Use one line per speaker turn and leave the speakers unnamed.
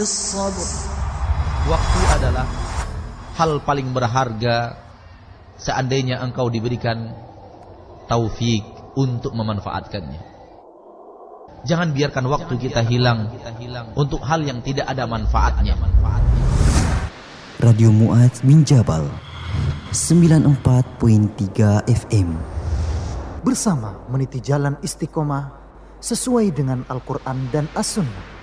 Waktu adalah hal paling berharga seandainya engkau diberikan taufik untuk memanfaatkannya. Jangan biarkan waktu kita hilang untuk hal yang tidak ada manfaatnya.
Radio Mu'adz bin Jabal 94.3 FM
bersama meniti jalan istiqomah sesuai dengan Al-Quran dan As-Sunnah.